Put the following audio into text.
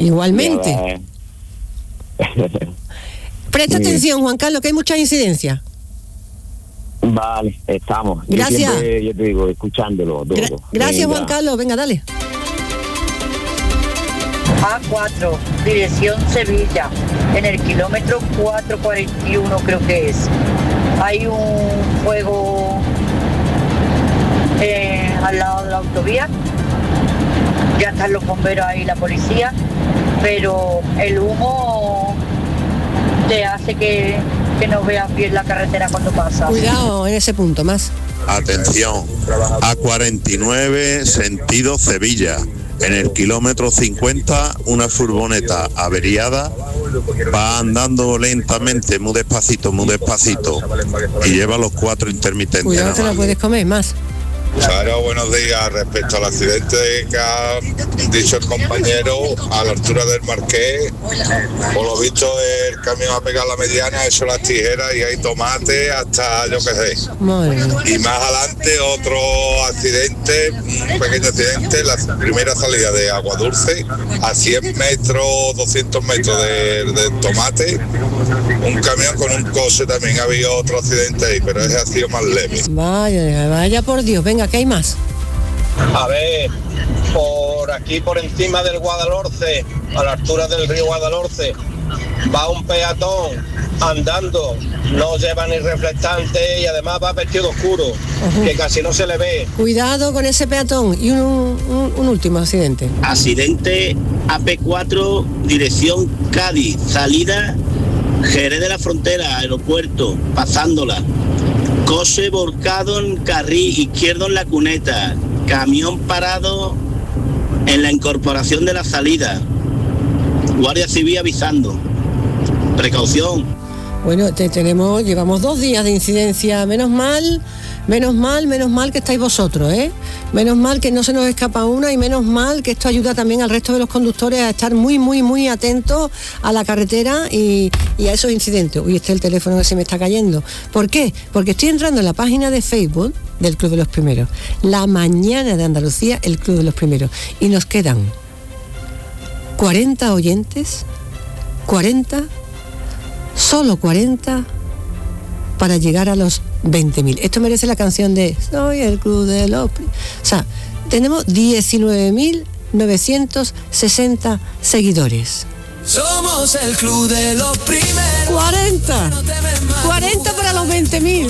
Igualmente. Presta atención, Juan Carlos, que hay mucha incidencia. Vale, estamos. Gracias. Yo te digo, escuchándolo todo. Gracias, Juan Carlos. Venga, dale. A4, dirección Sevilla, en el kilómetro 441 creo que es. Hay un fuego al lado de la autovía. Ya están los bomberos ahí, la policía, pero el humo te hace que no veas bien la carretera cuando pasas. Cuidado en ese punto, más. Atención, A49, sentido Sevilla. En el kilómetro 50, una furgoneta averiada va andando lentamente, muy despacito, y lleva los 4 intermitentes. Cuidado, te lo puedes comer, más. Claro, buenos días. Respecto al accidente que ha dicho el compañero a la altura del Marqués, por lo visto el camión ha pegado la mediana, ha hecho las tijeras y hay tomate hasta yo qué sé. Y más adelante otro accidente, un pequeño accidente, la primera salida de Agua Dulce, a 100 metros, 200 metros del tomate, un camión con un coche también. Había otro accidente ahí, pero ese ha sido más leve. Vaya por Dios, venga, ¿qué hay más? A ver, por aquí por encima del Guadalhorce, a la altura del río Guadalhorce, va un peatón andando, no lleva ni reflectante y además va vestido oscuro, que casi no se le ve. Cuidado con ese peatón. Y un último accidente. Accidente AP4, dirección Cádiz, salida Jerez de la Frontera, aeropuerto, pasándola. Coche volcado en carril izquierdo en la cuneta, camión parado en la incorporación de la salida, Guardia Civil avisando, precaución. Bueno, llevamos 2 días de incidencia, menos mal que estáis vosotros, menos mal que no se nos escapa una y menos mal que esto ayuda también al resto de los conductores a estar muy atentos a la carretera y a esos incidentes. Uy, este es el teléfono que se me está cayendo. ¿Por qué? Porque estoy entrando en la página de Facebook del Club de los Primeros, La Mañana de Andalucía, el Club de los Primeros, y nos quedan 40 oyentes, 40, solo 40 para llegar a los 20.000. Esto merece la canción de Soy el Club de los... O sea, tenemos 19.960 seguidores. Somos el Club de los Primeros. 40 para los 20.000.